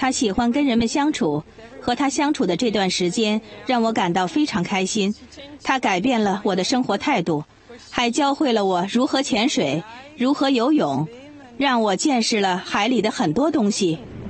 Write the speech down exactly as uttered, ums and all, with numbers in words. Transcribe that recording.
他喜欢跟人们相处，和他相处的这段时间让我感到非常开心。他改变了我的生活态度，还教会了我如何潜水，如何游泳，让我见识了海里的很多东西。